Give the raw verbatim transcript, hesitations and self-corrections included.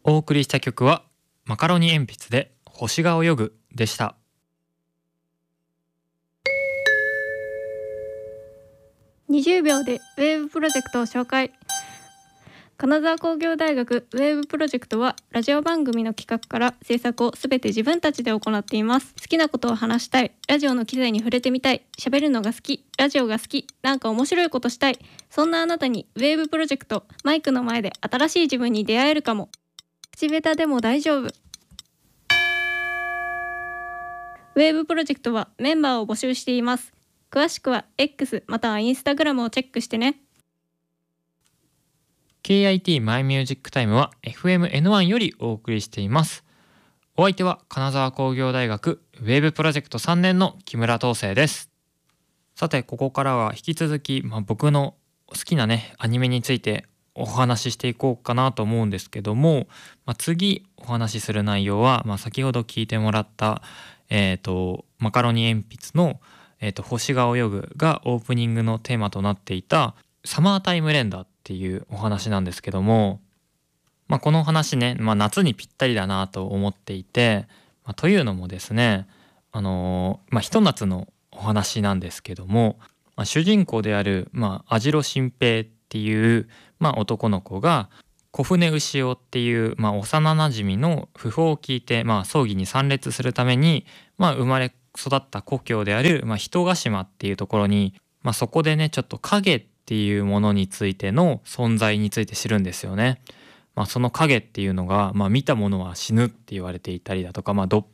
お送りした曲はマカロニ鉛筆で星が泳ぐでした。 にじゅうびょうでウェーブプロジェクトを紹介。金沢工業大学ウェーブプロジェクトはラジオ番組の企画から制作をすべて自分たちで行っています。好きなことを話したい、ラジオの機材に触れてみたい、喋るのが好き、ラジオが好き、なんか面白いことしたい、そんなあなたにウェーブプロジェクト、マイクの前で新しい自分に出会えるかも。口下手でも大丈夫。ウェーブプロジェクトはメンバーを募集しています。詳しくは X または Instagram をチェックしてね。 ケーアイティー マイミュージックタイムは エフエムエヌワン よりお送りしています。お相手は金沢工業大学ウェーブプロジェクトさんねんの木村東生です。さてここからは引き続き、まあ、僕の好きなねアニメについてお話ししていこうかなと思うんですけども、まあ、次お話しする内容は、まあ、先ほど聞いてもらった、えーと、マカロニ鉛筆の、えーと、星が泳ぐがオープニングのテーマとなっていたサマータイム連打っていうお話なんですけども、まあ、このお話ね、まあ、夏にぴったりだなと思っていて、まあ、というのもですね、あのーまあ、ひと夏のお話なんですけども、まあ、主人公である、まあ、網代新平っていう、まあ、男の子が小船牛尾っていう、まあ、幼なじみの訃報を聞いて、まあ、葬儀に参列するために、まあ、生まれ育った故郷である、まあ、人ヶ島っていうところに、まあ、そこでねちょっと影っていうものについての存在について知るんですよね。まあ、その影っていうのが、まあ、見たものは死ぬって言われていたりだとか、まあ、ドッ